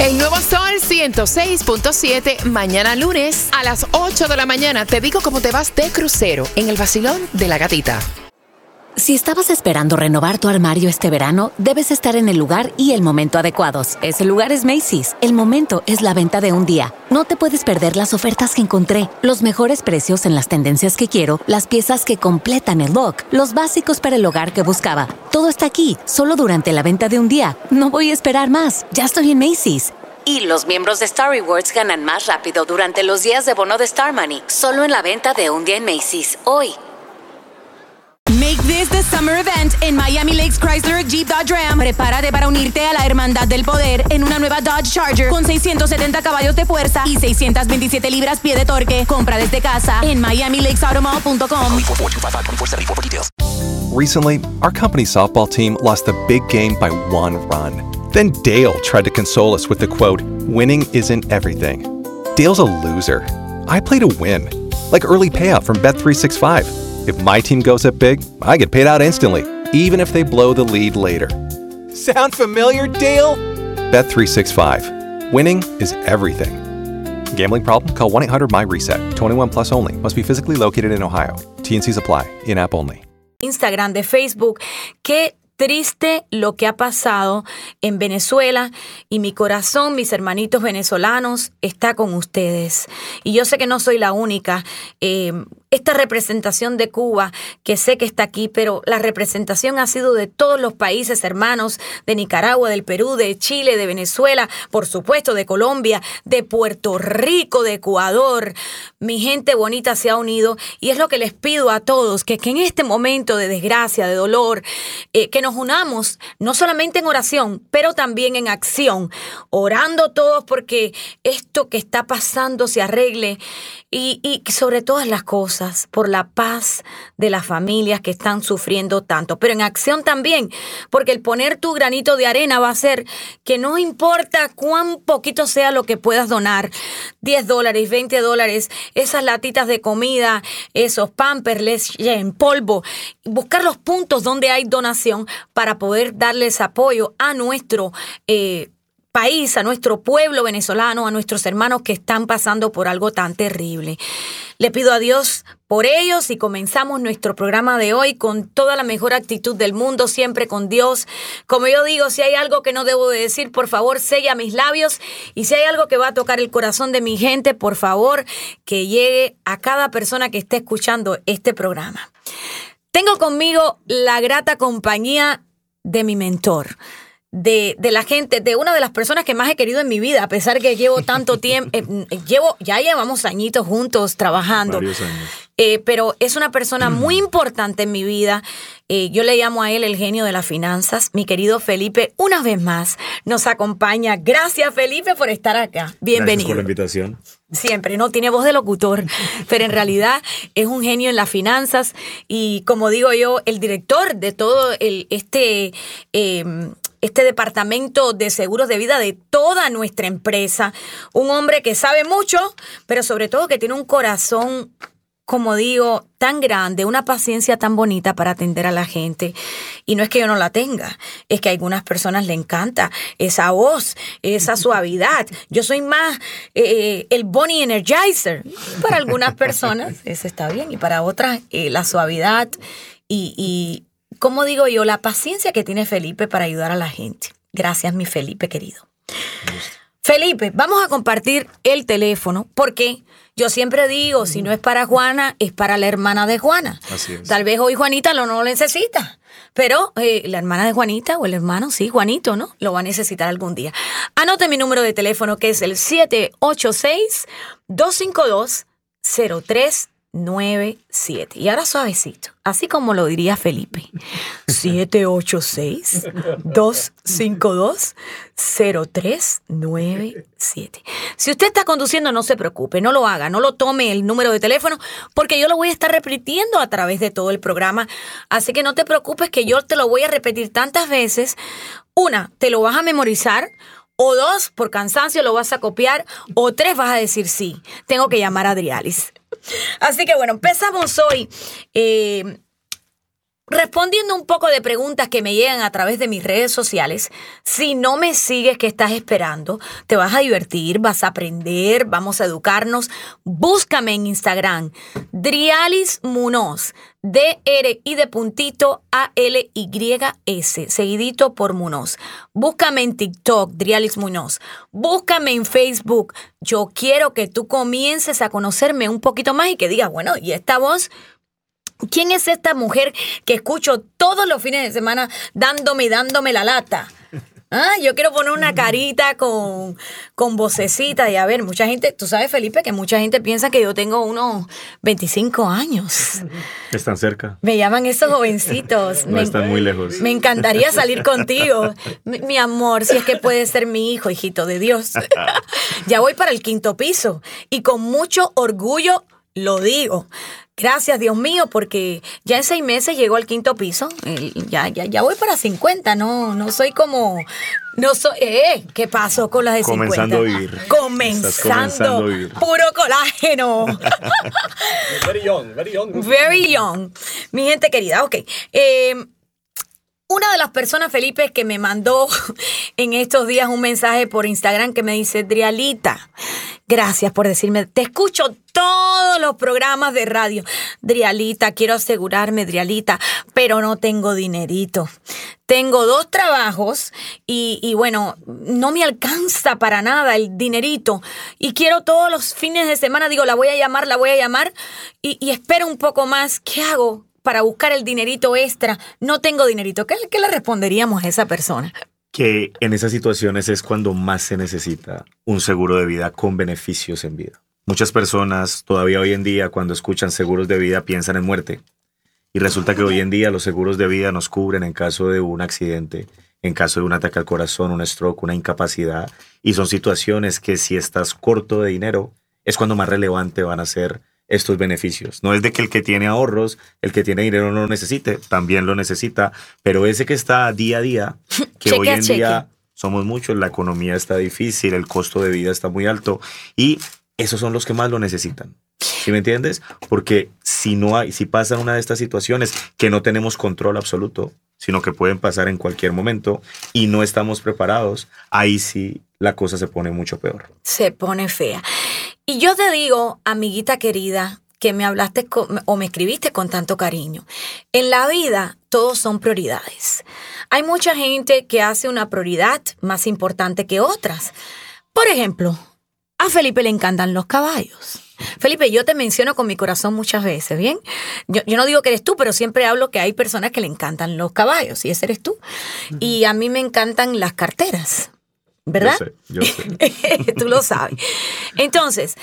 El Nuevo Sol 106.7, mañana lunes a las 8 de la mañana. Te digo cómo te vas de crucero en el vacilón de la gatita. Si estabas esperando renovar tu armario este verano, debes estar en el lugar y el momento adecuados. Ese lugar es Macy's. El momento es la venta de un día. No te puedes perder las ofertas que encontré, los mejores precios en las tendencias que quiero, las piezas que completan el look, los básicos para el hogar que buscaba. Todo está aquí, solo durante la venta de un día. No voy a esperar más. Ya estoy en Macy's. Y los miembros de Star Rewards ganan más rápido durante los días de bono de Star Money. Solo en la venta de un día en Macy's. Hoy. Make this the summer event en Miami Lakes Chrysler Jeep Dodge Ram. Prepárate para unirte a la Hermandad del Poder en una nueva Dodge Charger con 670 caballos de fuerza y 627 libras-pie de torque. Compra desde casa en MiamiLakesAutomall.com. Recently, our company softball team lost the big game by 1 run. Then Dale tried to console us with the quote, "Winning isn't everything." Dale's a loser. I play to win, like early payout from Bet365. If my team goes up big, I get paid out instantly, even if they blow the lead later. Sound familiar, Dale? Bet365. Winning is everything. Gambling problem? Call 1-800-MY-RESET. 21 plus only. Must be physically located in Ohio. T&Cs apply. In-app only. Instagram, de Facebook. Qué triste lo que ha pasado en Venezuela y mi corazón, mis hermanitos venezolanos, está con ustedes. Y yo sé que no soy la única. Esta representación de Cuba, que sé que está aquí, pero la representación ha sido de todos los países hermanos, de Nicaragua, del Perú, de Chile, de Venezuela, por supuesto, de Colombia, de Puerto Rico, de Ecuador. Mi gente bonita se ha unido y es lo que les pido a todos, que en este momento de desgracia, de dolor, que nos unamos, no solamente en oración, pero también en acción, orando todos porque esto que está pasando se arregle y sobre todas las cosas, por la paz de las familias que están sufriendo tanto, pero en acción también, porque el poner tu granito de arena va a hacer que no importa cuán poquito sea lo que puedas donar, $10, $20, esas latitas de comida, esos Pampers, leche en polvo, buscar los puntos donde hay donación para poder darles apoyo a nuestro país, a nuestro pueblo venezolano, a nuestros hermanos que están pasando por algo tan terrible. Le pido a Dios por ellos y comenzamos nuestro programa de hoy con toda la mejor actitud del mundo, siempre con Dios. Como yo digo, si hay algo que no debo de decir, por favor, sella mis labios. Y si hay algo que va a tocar el corazón de mi gente, por favor, que llegue a cada persona que esté escuchando este programa. Tengo conmigo la grata compañía de mi mentor, de la gente, de una de las personas que más he querido en mi vida, a pesar que llevo tanto tiempo, ya llevamos añitos juntos trabajando. Varios años. Pero es una persona muy importante en mi vida. Yo le llamo a él el genio de las finanzas. Mi querido Felipe, una vez más, nos acompaña. Gracias, Felipe, por estar acá. Bienvenido. Gracias por la invitación. Siempre, no tiene voz de locutor, pero en realidad es un genio en las finanzas y, como digo yo, el director de todo este departamento de seguros de vida de toda nuestra empresa. Un hombre que sabe mucho, pero sobre todo que tiene un corazón, como digo, tan grande, una paciencia tan bonita para atender a la gente. Y no es que yo no la tenga, es que a algunas personas le encanta esa voz, esa suavidad. Yo soy más el Bonnie Energizer. Para algunas personas eso está bien y para otras la suavidad y como digo yo, la paciencia que tiene Felipe para ayudar a la gente. Gracias, mi Felipe querido. Felipe, vamos a compartir el teléfono porque yo siempre digo, si no es para Juana, es para la hermana de Juana. Así es. Tal vez hoy Juanita no lo necesita, pero la hermana de Juanita o el hermano, sí, Juanito, ¿no? Lo va a necesitar algún día. Anote mi número de teléfono que es el 786-252-0397. Y ahora suavecito, así como lo diría Felipe. 786-252-0397. Si usted está conduciendo, no se preocupe, no lo haga, no lo tome el número de teléfono, porque yo lo voy a estar repitiendo a través de todo el programa. Así que no te preocupes que yo te lo voy a repetir tantas veces. Una, te lo vas a memorizar. O dos, por cansancio lo vas a copiar. O tres, vas a decir sí, tengo que llamar a Adrialis. Así que bueno, empezamos hoy. respondiendo un poco de preguntas que me llegan a través de mis redes sociales. Si no me sigues, ¿qué estás esperando? Te vas a divertir, vas a aprender, vamos a educarnos. Búscame en Instagram, Drialis Munoz, D-R-I de puntito A-L-Y-S, seguidito por Munoz. Búscame en TikTok, Drialis Munoz. Búscame en Facebook. Yo quiero que tú comiences a conocerme un poquito más y que digas, bueno, ¿y esta voz? ¿Quién es esta mujer que escucho todos los fines de semana dándome la lata? Yo quiero poner una carita con vocecita y a ver, mucha gente, tú sabes, Felipe, que mucha gente piensa que yo tengo unos 25 años. Están cerca. Me llaman esos jovencitos. No están muy lejos. Me encantaría salir contigo. Mi amor, si es que puedes ser mi hijo, hijito de Dios. Ya voy para el 5º piso y con mucho orgullo lo digo. Gracias, Dios mío, porque ya en 6 meses llego al 5º piso. Ya voy para 50, no soy como... No soy... ¿Qué pasó con las de 50? Comenzando a vivir. Comenzando a vivir. Puro colágeno. Very young, very young. Very young. Mi gente querida, ok. Una de las personas, Felipe, que me mandó en estos días un mensaje por Instagram que me dice, Drialita, gracias por decirme, te escucho todos los programas de radio. Drialita, quiero asegurarme, Drialita, pero no tengo dinerito. Tengo 2 trabajos y bueno, no me alcanza para nada el dinerito. Y quiero todos los fines de semana, digo, la voy a llamar y espero un poco más. ¿Qué hago para buscar el dinerito extra? No tengo dinerito. ¿Qué le responderíamos a esa persona? Que en esas situaciones es cuando más se necesita un seguro de vida con beneficios en vida. Muchas personas todavía hoy en día cuando escuchan seguros de vida piensan en muerte. Y resulta que hoy en día los seguros de vida nos cubren en caso de un accidente, en caso de un ataque al corazón, un stroke, una incapacidad. Y son situaciones que si estás corto de dinero es cuando más relevante van a ser estos beneficios. No es de que el que tiene ahorros, el que tiene dinero no lo necesite, también lo necesita, pero ese que está día a día, que hoy en día somos muchos, la economía está difícil, el costo de vida está muy alto y esos son los que más lo necesitan. ¿Sí me entiendes? Porque si pasan una de estas situaciones que no tenemos control absoluto, sino que pueden pasar en cualquier momento y no estamos preparados, ahí sí la cosa se pone mucho peor. Se pone fea. Y yo te digo, amiguita querida, que me hablaste o me escribiste con tanto cariño. En la vida, todos son prioridades. Hay mucha gente que hace una prioridad más importante que otras. Por ejemplo, a Felipe le encantan los caballos. Felipe, yo te menciono con mi corazón muchas veces, ¿bien? Yo no digo que eres tú, pero siempre hablo que hay personas que le encantan los caballos, y ese eres tú. Uh-huh. Y a mí me encantan las carteras, ¿verdad? Yo sé. Tú lo sabes. Entonces,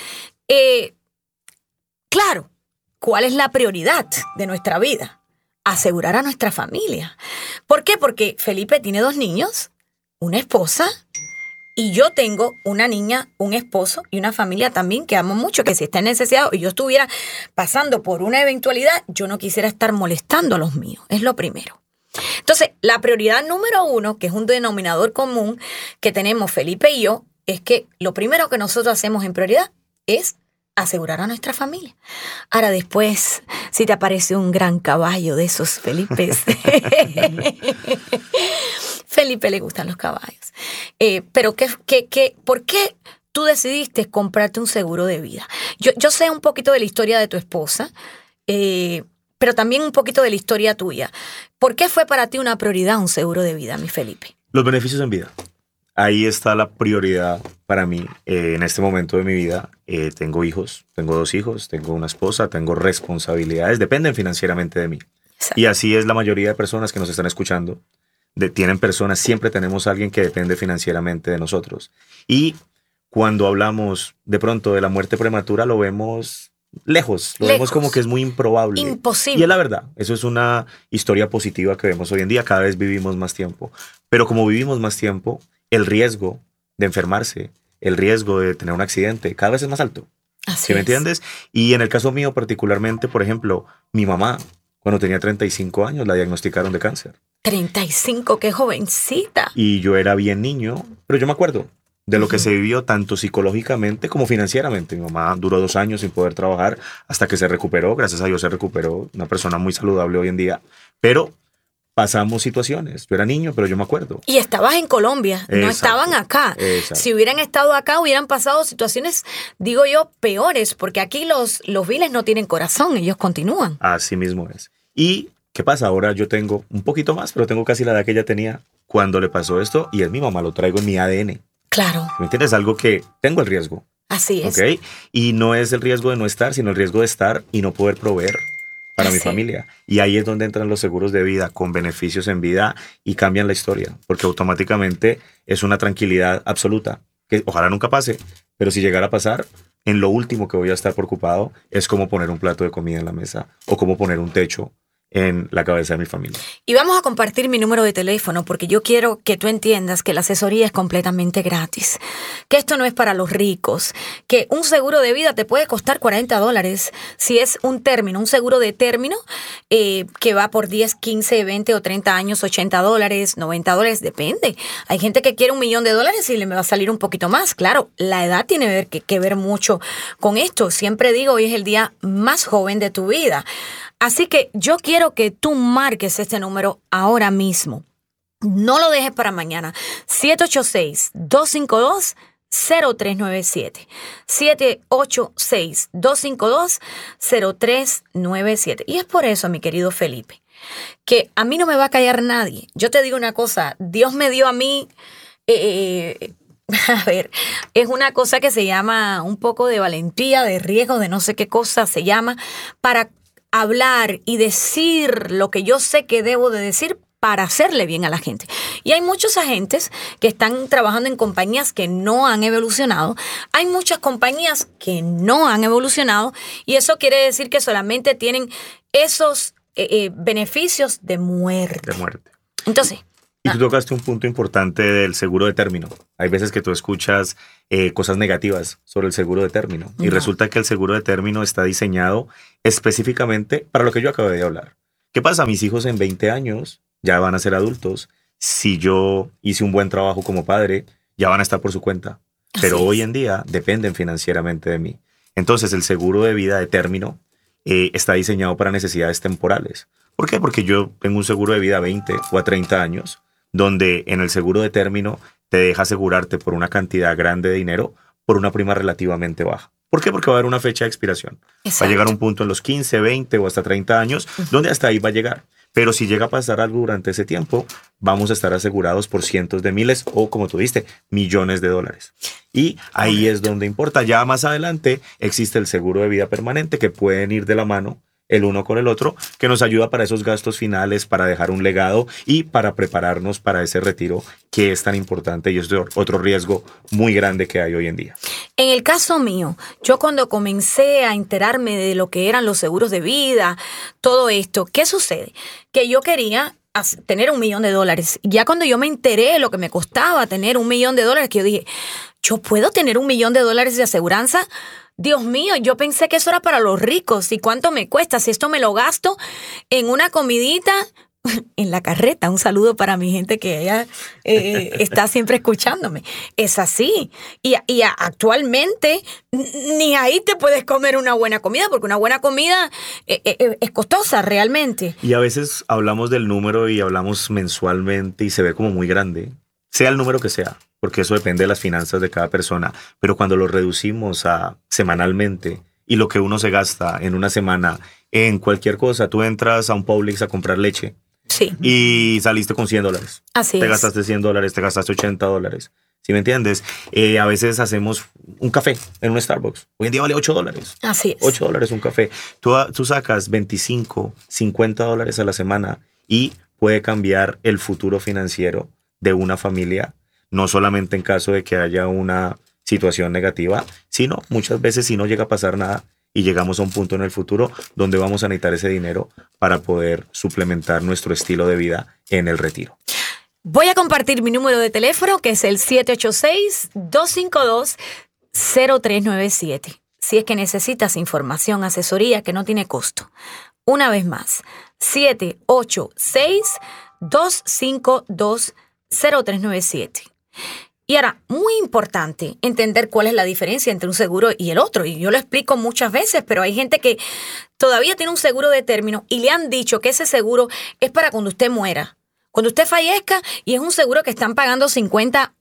claro, ¿cuál es la prioridad de nuestra vida? Asegurar a nuestra familia. ¿Por qué? Porque Felipe tiene 2 niños, una esposa, y yo tengo una niña, un esposo y una familia también que amo mucho, que si está en necesidad y yo estuviera pasando por una eventualidad, yo no quisiera estar molestando a los míos. Es lo primero. Entonces, la prioridad número 1, que es un denominador común que tenemos Felipe y yo, es que lo primero que nosotros hacemos en prioridad es asegurar a nuestra familia. Ahora después, si te aparece un gran caballo de esos, Felipe, Felipe le gustan los caballos. Pero ¿por qué tú decidiste comprarte un seguro de vida? Yo sé un poquito de la historia de tu esposa, pero también un poquito de la historia tuya. ¿Por qué fue para ti una prioridad un seguro de vida, mi Felipe? Los beneficios en vida. Ahí está la prioridad para mí en este momento de mi vida. Tengo hijos, tengo 2 hijos, tengo una esposa, tengo responsabilidades, dependen financieramente de mí. Exacto. Y así es la mayoría de personas que nos están escuchando. Tienen personas, siempre tenemos a alguien que depende financieramente de nosotros. Y cuando hablamos de pronto de la muerte prematura, lo vemos lejos. Vemos como que es muy improbable. Imposible. Y es la verdad. Eso es una historia positiva que vemos hoy en día. Cada vez vivimos más tiempo. Pero como vivimos más tiempo, el riesgo de enfermarse, el riesgo de tener un accidente, cada vez es más alto. Así ¿Me entiendes? Y en el caso mío particularmente, por ejemplo, mi mamá, cuando tenía 35 años, la diagnosticaron de cáncer. 35, qué jovencita. Y yo era bien niño, pero yo me acuerdo. de lo que se vivió tanto psicológicamente como financieramente. Mi mamá duró 2 años sin poder trabajar hasta que se recuperó. Gracias a Dios se recuperó, una persona muy saludable hoy en día. Pero pasamos situaciones. Yo era niño, pero yo me acuerdo. Y estabas en Colombia, no estaban acá. Exacto. Si hubieran estado acá, hubieran pasado situaciones, digo yo, peores, porque aquí los viles no tienen corazón, ellos continúan. Así mismo es. ¿Y qué pasa? Ahora yo tengo un poquito más, pero tengo casi la edad que ella tenía cuando le pasó esto, y es mi mamá, lo traigo en mi ADN. Claro. ¿Me entiendes? Algo que tengo el riesgo. Así es. ¿Ok? Y no es el riesgo de no estar, sino el riesgo de estar y no poder proveer para mi Así. familia. Y ahí es donde entran los seguros de vida con beneficios en vida y cambian la historia, porque automáticamente es una tranquilidad absoluta, que ojalá nunca pase, pero si llegara a pasar, en lo último que voy a estar preocupado es cómo poner un plato de comida en la mesa o cómo poner un techo en la cabeza de mi familia. Y vamos a compartir mi número de teléfono porque yo quiero que tú entiendas que la asesoría es completamente gratis, que esto no es para los ricos, que un seguro de vida te puede costar $40 si es un término, un seguro de término que va por 10, 15, 20 o 30 años, $80, $90, depende. Hay gente que quiere $1 millón y le va a salir un poquito más. Claro, la edad tiene que ver mucho con esto. Siempre digo, hoy es el día más joven de tu vida. Así que yo quiero que tú marques este número ahora mismo. No lo dejes para mañana. 786-252-0397. 786-252-0397. Y es por eso, mi querido Felipe, que a mí no me va a callar nadie. Yo te digo una cosa, Dios me dio a mí... a ver, es una cosa que se llama un poco de valentía, de riesgo, de no sé qué cosa se llama, para hablar y decir lo que yo sé que debo de decir para hacerle bien a la gente. Y hay muchos agentes que están trabajando en compañías que no han evolucionado. Hay muchas compañías que no han evolucionado y eso quiere decir que solamente tienen esos beneficios de muerte. De muerte. Entonces... Y tú tocaste un punto importante del seguro de término. Hay veces que tú escuchas cosas negativas sobre el seguro de término. Y resulta que el seguro de término está diseñado específicamente para lo que yo acabé de hablar. ¿Qué pasa? Mis hijos en 20 años ya van a ser adultos. Si yo hice un buen trabajo como padre, ya van a estar por su cuenta. Pero hoy en día dependen financieramente de mí. Entonces el seguro de vida de término está diseñado para necesidades temporales. ¿Por qué? Porque yo tengo un seguro de vida a 20 o a 30 años, donde en el seguro de término te deja asegurarte por una cantidad grande de dinero por una prima relativamente baja. ¿Por qué? Porque va a haber una fecha de expiración. Exacto. Va a llegar un punto en los 15, 20 o hasta 30 años, donde hasta ahí va a llegar. Pero si llega a pasar algo durante ese tiempo, vamos a estar asegurados por cientos de miles o, como tú dijiste, millones de dólares. Y ahí es donde importa. Ya más adelante existe el seguro de vida permanente que pueden ir de la mano el uno con el otro, que nos ayuda para esos gastos finales, para dejar un legado y para prepararnos para ese retiro que es tan importante y es otro riesgo muy grande que hay hoy en día. En el caso mío, yo cuando comencé a enterarme de lo que eran los seguros de vida, todo esto, ¿qué sucede? Que yo quería tener $1 millón. Ya cuando yo me enteré de lo que me costaba tener $1 millón, que yo dije, ¿yo puedo tener $1 millón de aseguranza? Dios mío, yo pensé que eso era para los ricos. ¿Y cuánto me cuesta? Si esto me lo gasto en una comidita en la carreta. Un saludo para mi gente que ella está siempre escuchándome. Es así. Y actualmente ni ahí te puedes comer una buena comida, porque una buena comida es costosa realmente. Y a veces hablamos del número y hablamos mensualmente y se ve como muy grande, sea el número que sea, porque eso depende de las finanzas de cada persona. Pero cuando lo reducimos a semanalmente y lo que uno se gasta en una semana en cualquier cosa, tú entras a un Publix a comprar leche. Sí. Y saliste con $100. Así te es. gastaste $100, te gastaste $80. ¿Sí me entiendes? A veces hacemos un café en un Starbucks. Hoy en día vale $8. Así es. $8 un café. Tú sacas $25, $50 a la semana y puede cambiar el futuro financiero de una familia, no solamente en caso de que haya una situación negativa, sino muchas veces si no llega a pasar nada y llegamos a un punto en el futuro donde vamos a necesitar ese dinero para poder suplementar nuestro estilo de vida en el retiro. Voy a compartir mi número de teléfono, que es el 786-252-0397. Si es que necesitas información, asesoría que no tiene costo. Una vez más, 786-252-0397. Y ahora, muy importante entender cuál es la diferencia entre un seguro y el otro. Y yo lo explico muchas veces, pero hay gente que todavía tiene un seguro de término y le han dicho que ese seguro es para cuando usted muera. Cuando usted fallezca, y es un seguro que están pagando $50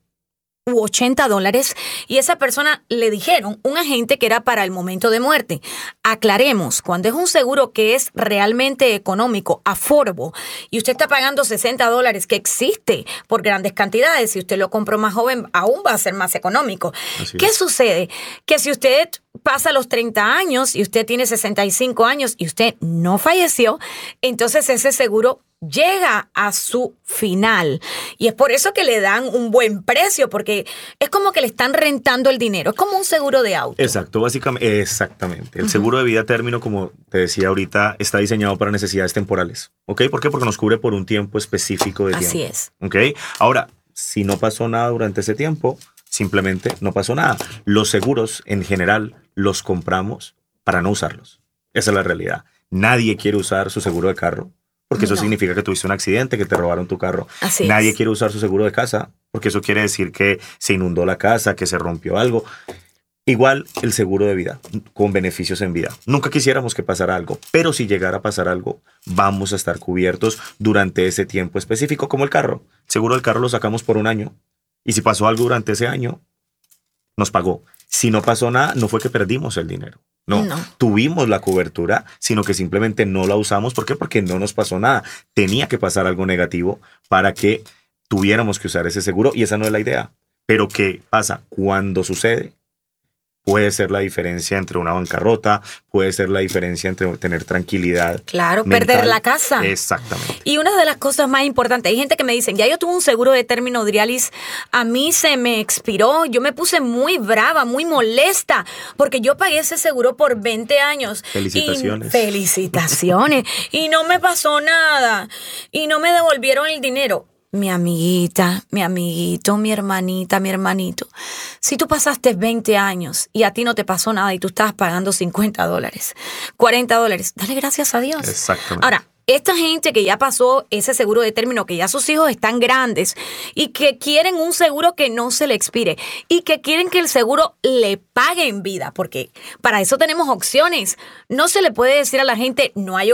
u $80, y esa persona le dijeron, un agente, que era para el momento de muerte. Aclaremos, cuando es un seguro que es realmente económico, affordable, y usted está pagando $60, que existe por grandes cantidades, si usted lo compró más joven, aún va a ser más económico. ¿Qué sucede? Que si usted pasa los 30 años y usted tiene 65 años y usted no falleció, entonces ese seguro llega a su final. Y es por eso que le dan un buen precio, porque es como que le están rentando el dinero. Es como un seguro de auto. Exacto, básicamente, exactamente. El seguro de vida a término, como te decía ahorita, está diseñado para necesidades temporales. ¿Ok? ¿Por qué? Porque nos cubre por un tiempo específico de tiempo. Así es. ¿Ok? Ahora, si no pasó nada durante ese tiempo, simplemente no pasó nada. Los seguros, en general, los compramos para no usarlos. Esa es la realidad. Nadie quiere usar su seguro de carro, porque eso significa que tuviste un accidente, que te robaron tu carro. Nadie quiere usar su seguro de casa, porque eso quiere decir que se inundó la casa, que se rompió algo. Igual el seguro de vida, con beneficios en vida. Nunca quisiéramos que pasara algo, pero si llegara a pasar algo, vamos a estar cubiertos durante ese tiempo específico, como el carro. El seguro del carro lo sacamos por un año, y si pasó algo durante ese año, nos pagó. Si no pasó nada, no fue que perdimos el dinero. No, tuvimos la cobertura, sino que simplemente no la usamos. ¿Por qué? Porque no nos pasó nada. Tenía que pasar algo negativo para que tuviéramos que usar ese seguro, y esa no es la idea. Pero ¿qué pasa? Cuando sucede, puede ser la diferencia entre una bancarrota, puede ser la diferencia entre tener tranquilidad. Claro, mental. Perder la casa. Exactamente. Y una de las cosas más importantes, hay gente que me dicen, ya yo tuve un seguro de término, Drialis, a mí se me expiró, yo me puse muy brava, muy molesta, porque yo pagué ese seguro por 20 años. Felicitaciones. Felicitaciones. Y no me pasó nada. Y no me devolvieron el dinero. Mi amiguita, mi amiguito, mi hermanita, mi hermanito. Si tú pasaste 20 años y a ti no te pasó nada y tú estabas pagando $50, $40, dale gracias a Dios. Exactamente. Ahora, esta gente que ya pasó ese seguro de término, que ya sus hijos están grandes y que quieren un seguro que no se le expire y que quieren que el seguro le pague en vida, porque para eso tenemos opciones. No se le puede decir a la gente, no hay